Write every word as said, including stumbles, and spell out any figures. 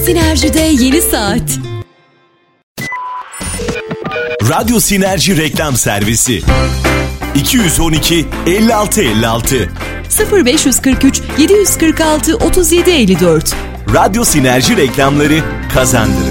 Sinerji'de yeni saat. Radyo Sinerji Reklam Servisi iki yüz on iki elli altı elli altı sıfır beş kırk üç yedi kırk altı otuz yedi elli dört. Radyo Sinerji reklamları kazandırır.